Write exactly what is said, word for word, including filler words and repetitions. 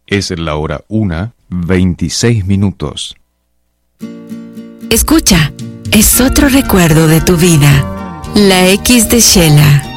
Es la hora una, veintiséis minutos. Escucha, es otro recuerdo de tu vida. La X de Shela.